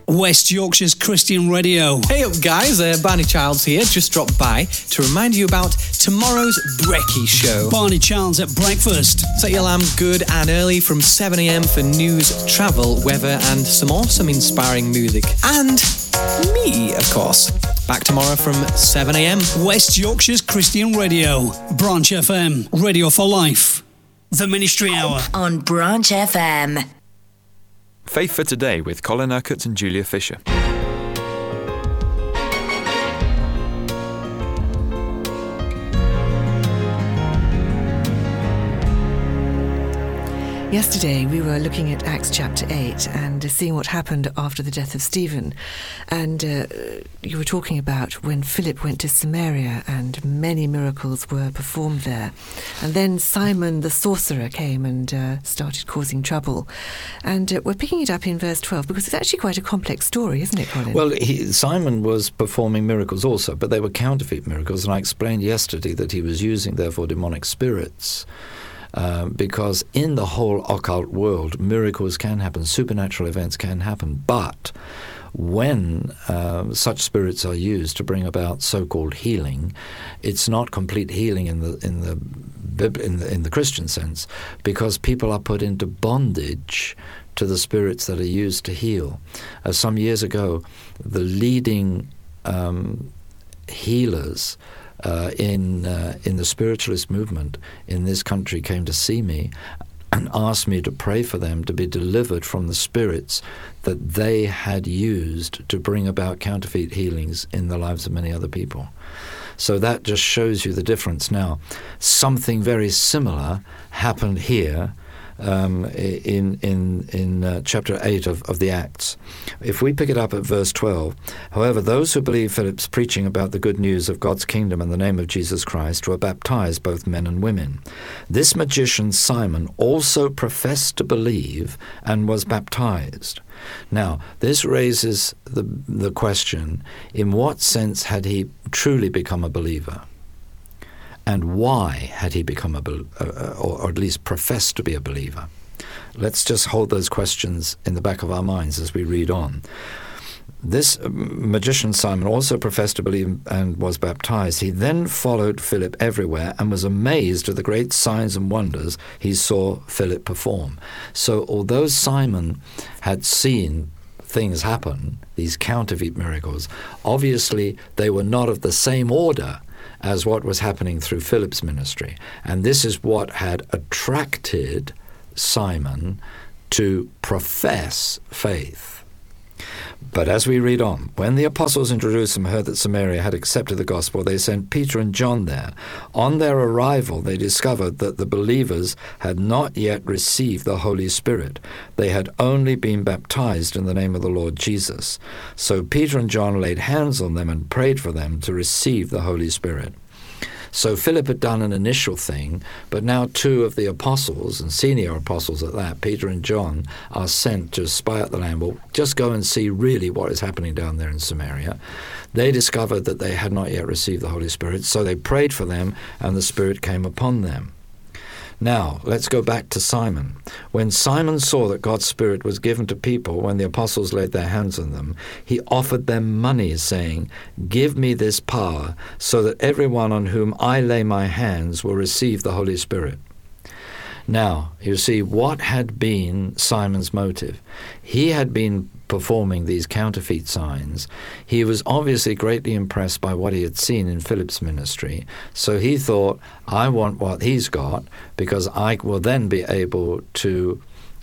West Yorkshire's Christian Radio. Hey up guys, Barney Childs here, just dropped by to remind you about tomorrow's Brekkie Show. Barney Childs at breakfast. Set your alarm good and early from 7am for news, travel, weather and some awesome inspiring music. And me, of course. Back tomorrow from 7am. West Yorkshire's Christian Radio. Branch FM. Radio for Life. The Ministry Hour. On Branch FM. Faith for Today with Colin Urquhart and Julia Fisher. Yesterday we were looking at Acts chapter 8 and seeing what happened after the death of Stephen. And you were talking about when Philip went to Samaria and many miracles were performed there. And then Simon the sorcerer came and started causing trouble. And we're picking it up in verse 12 because it's actually quite a complex story, isn't it, Colin? Well, Simon was performing miracles also, but they were counterfeit miracles. And I explained yesterday that he was using, therefore, demonic spirits. Because in the whole occult world, miracles can happen, supernatural events can happen, but when such spirits are used to bring about so-called healing, it's not complete healing in the Christian sense, because people are put into bondage to the spirits that are used to heal. Some years ago, the leading healers in the spiritualist movement in this country came to see me and asked me to pray for them to be delivered from the spirits that they had used to bring about counterfeit healings in the lives of many other people. So that just shows you the difference. Now, something very similar happened here in chapter 8 of the Acts. If we pick it up at verse 12, however, those who believed Philip's preaching about the good news of God's kingdom and the name of Jesus Christ were baptized, both men and women. This magician Simon also professed to believe and was baptized. Now, this raises the question, in what sense had he truly become a believer? And why had he become or at least professed to be a believer? Let's just hold those questions in the back of our minds as we read on. This magician Simon also professed to believe and was baptized. He then followed Philip everywhere and was amazed at the great signs and wonders he saw Philip perform. So although Simon had seen things happen, these counterfeit miracles, obviously they were not of the same order as what was happening through Philip's ministry. And this is what had attracted Simon to profess faith. But as we read on, when the apostles in Jerusalem heard that Samaria had accepted the gospel, they sent Peter and John there. On their arrival, they discovered that the believers had not yet received the Holy Spirit. They had only been baptized in the name of the Lord Jesus. So Peter and John laid hands on them and prayed for them to receive the Holy Spirit. So Philip had done an initial thing, but now two of the apostles, and senior apostles at that, Peter and John, are sent to spy out the land. Well, just go and see really what is happening down there in Samaria. They discovered that they had not yet received the Holy Spirit, so they prayed for them, and the Spirit came upon them. Now, let's go back to Simon. When Simon saw that God's Spirit was given to people when the apostles laid their hands on them, he offered them money, saying, "Give me this power, so that everyone on whom I lay my hands will receive the Holy Spirit." Now, you see, what had been Simon's motive? He had been performing these counterfeit signs. He was obviously greatly impressed by what he had seen in Philip's ministry. So he thought, I want what he's got, because I will then be able to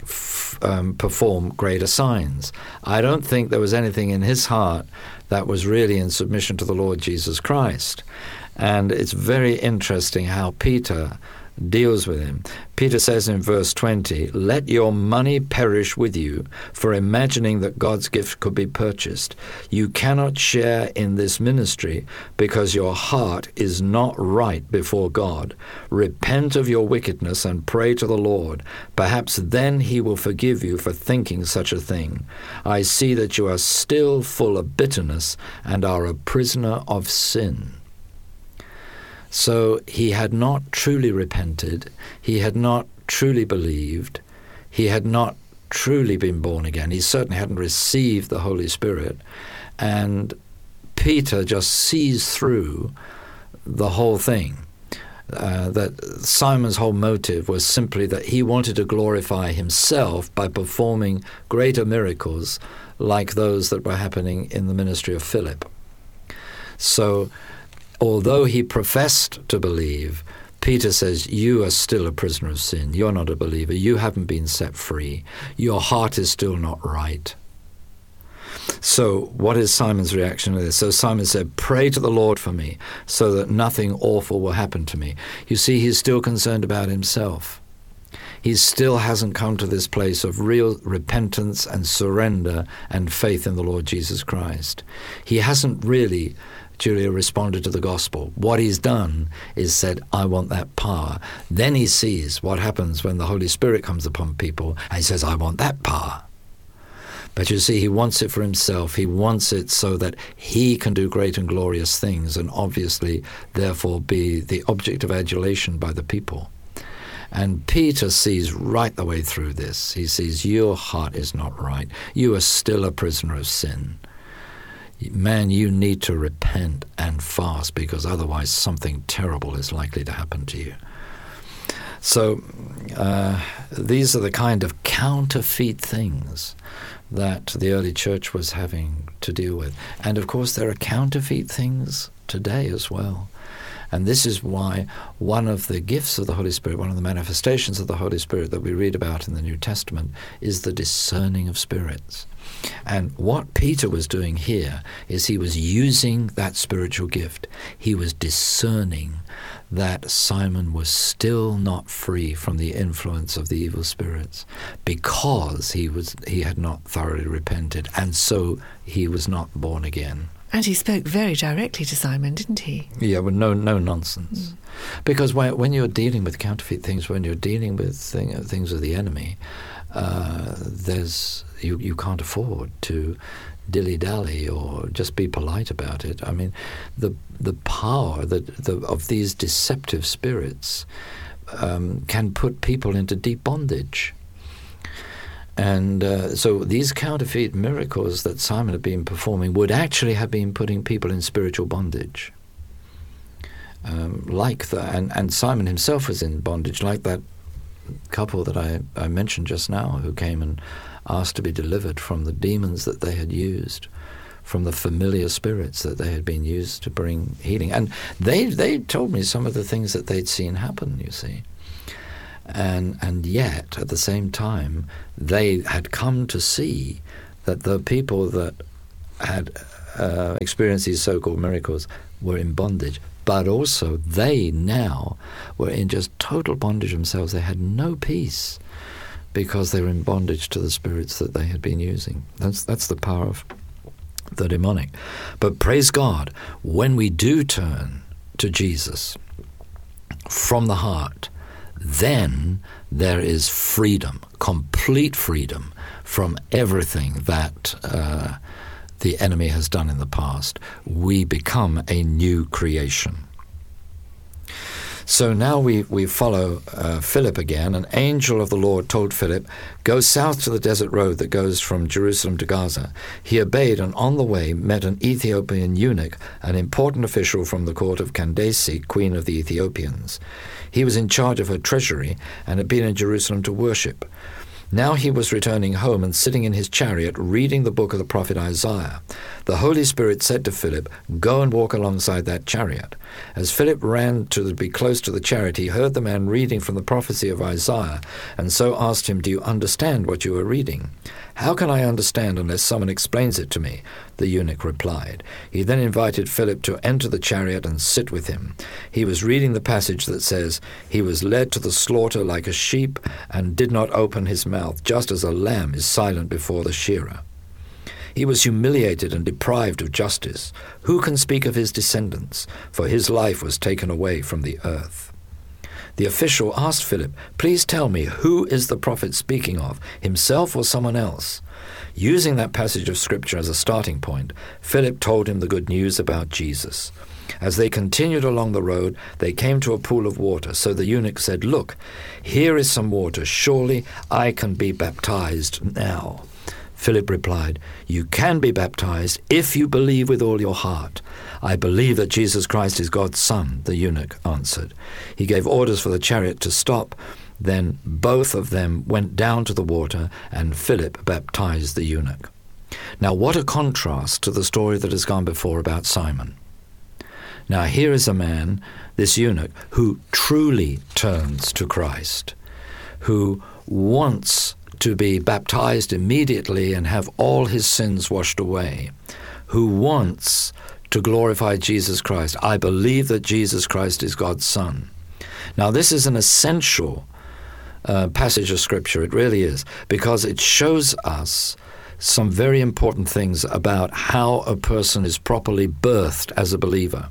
perform greater signs. I don't think there was anything in his heart that was really in submission to the Lord Jesus Christ. And it's very interesting how Peter deals with him. Peter says in verse 20, "Let your money perish with you for imagining that God's gift could be purchased. You cannot share in this ministry because your heart is not right before God. Repent of your wickedness and pray to the Lord. Perhaps then he will forgive you for thinking such a thing. I see that you are still full of bitterness and are a prisoner of sin." So he had not truly repented, he had not truly believed, he had not truly been born again. He certainly hadn't received the Holy Spirit. And Peter just sees through the whole thing. That Simon's whole motive was simply that he wanted to glorify himself by performing greater miracles like those that were happening in the ministry of Philip. So, although he professed to believe, Peter says, you are still a prisoner of sin. You're not a believer. You haven't been set free. Your heart is still not right. So what is Simon's reaction to this? So Simon said, pray to the Lord for me so that nothing awful will happen to me. You see, he's still concerned about himself. He still hasn't come to this place of real repentance and surrender and faith in the Lord Jesus Christ. He hasn't really, Julia, responded to the gospel. What he's done is said, I want that power. Then he sees what happens when the Holy Spirit comes upon people, and he says, I want that power. But you see, he wants it for himself. He wants it so that he can do great and glorious things and obviously, therefore, be the object of adulation by the people. And Peter sees right the way through this. He sees your heart is not right. You are still a prisoner of sin. Man, you need to repent and fast because otherwise something terrible is likely to happen to you. So these are the kind of counterfeit things that the early church was having to deal with. And of course there are counterfeit things today as well. And this is why one of the gifts of the Holy Spirit, one of the manifestations of the Holy Spirit that we read about in the New Testament is the discerning of spirits. And what Peter was doing here is he was using that spiritual gift. He was discerning that Simon was still not free from the influence of the evil spirits because he had not thoroughly repented, and so he was not born again. And he spoke very directly to Simon, didn't he? Yeah, well, no nonsense. Because when you're dealing with counterfeit things, when you're dealing with things of the enemy, you can't afford to dilly-dally or just be polite about it. I mean, the power of these deceptive spirits can put people into deep bondage. And so these counterfeit miracles that Simon had been performing would actually have been putting people in spiritual bondage. And Simon himself was in bondage, like that couple that I mentioned just now, who came and asked to be delivered from the demons that they had used, from the familiar spirits that they had been used to bring healing. And they told me some of the things that they'd seen happen, you see. And yet, at the same time, they had come to see that the people that had experienced these so-called miracles were in bondage, but also they now were in just total bondage themselves. They had no peace because they were in bondage to the spirits that they had been using. That's the power of the demonic. But praise God, when we do turn to Jesus from the heart, then there is freedom, complete freedom from everything that the enemy has done in the past. We become a new creation. So now we follow Philip again. An angel of the Lord told Philip, go south to the desert road that goes from Jerusalem to Gaza. He obeyed, and on the way met an Ethiopian eunuch, an important official from the court of Candace, queen of the Ethiopians. He was in charge of her treasury and had been in Jerusalem to worship. Now he was returning home and sitting in his chariot reading the book of the prophet Isaiah. The Holy Spirit said to Philip, go and walk alongside that chariot. As Philip ran to be close to the chariot, he heard the man reading from the prophecy of Isaiah, and so asked him, do you understand what you are reading? How can I understand unless someone explains it to me? The eunuch replied. He then invited Philip to enter the chariot and sit with him. He was reading the passage that says, he was led to the slaughter like a sheep and did not open his mouth, just as a lamb is silent before the shearer. He was humiliated and deprived of justice. Who can speak of his descendants? For his life was taken away from the earth. The official asked Philip, please tell me, who is the prophet speaking of, himself or someone else? Using that passage of Scripture as a starting point, Philip told him the good news about Jesus. As they continued along the road, they came to a pool of water. So the eunuch said, "Look, here is some water. Surely I can be baptized now." Philip replied, "You can be baptized if you believe with all your heart." "I believe that Jesus Christ is God's Son," the eunuch answered. He gave orders for the chariot to stop. Then both of them went down to the water, and Philip baptized the eunuch. Now what a contrast to the story that has gone before about Simon. Now here is a man, this eunuch, who truly turns to Christ, who wants to be baptized immediately and have all his sins washed away, who wants to glorify Jesus Christ. "I believe that Jesus Christ is God's Son." Now this is an essential passage of Scripture, it really is, because it shows us some very important things about how a person is properly birthed as a believer.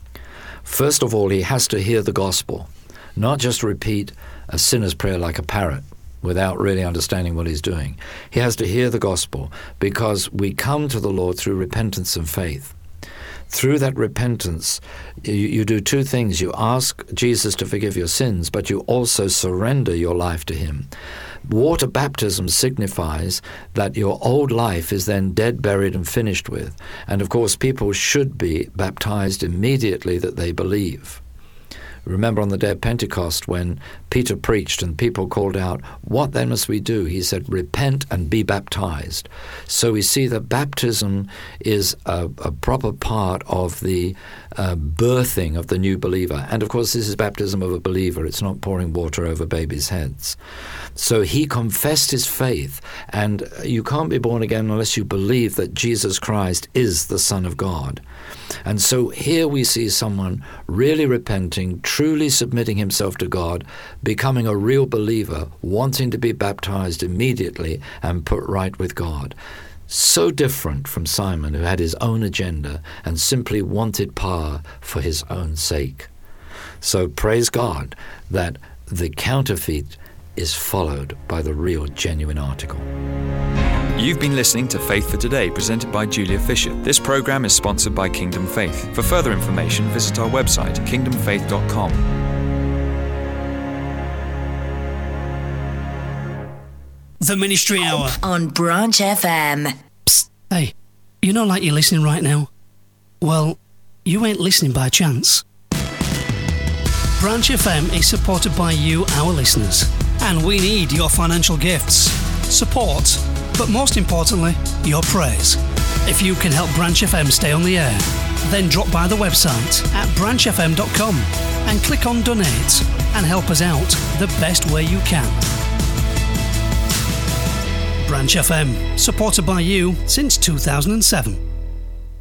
First of all, he has to hear the gospel, not just repeat a sinner's prayer like a parrot without really understanding what he's doing. He has to hear the gospel because we come to the Lord through repentance and faith. Through that repentance, you do two things. You ask Jesus to forgive your sins, but you also surrender your life to him. Water baptism signifies that your old life is then dead, buried, and finished with. And of course, people should be baptized immediately that they believe. Remember on the day of Pentecost when Peter preached and people called out, "What then must we do?" He said, "Repent and be baptized." So we see that baptism is a proper part of the birthing of the new believer. And of course, this is baptism of a believer. It's not pouring water over babies' heads. So he confessed his faith, and you can't be born again unless you believe that Jesus Christ is the Son of God. And so here we see someone really repenting, truly submitting himself to God, becoming a real believer, wanting to be baptized immediately and put right with God. So different from Simon, who had his own agenda and simply wanted power for his own sake. So praise God that the counterfeit is followed by the real, genuine article. You've been listening to Faith for Today, presented by Julia Fisher. This program is sponsored by Kingdom Faith. For further information, visit our website, kingdomfaith.com. The Ministry Hour on Branch FM. Psst, hey, you know like you're listening right now? Well, you ain't listening by chance. Branch FM is supported by you, our listeners, and we need your financial gifts, support, but most importantly, your praise. If you can help Branch FM stay on the air, then drop by the website at branchfm.com and click on Donate and help us out the best way you can. Branch FM, supported by you since 2007.